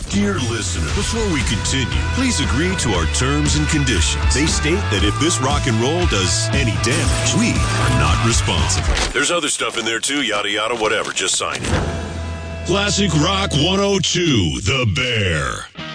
Dear listener, before we continue, please agree to our terms and conditions. They state that if this rock and roll does any damage, we are not responsible. There's other stuff in there too, yada yada, whatever. Just sign it. Classic Rock 102, The Bear.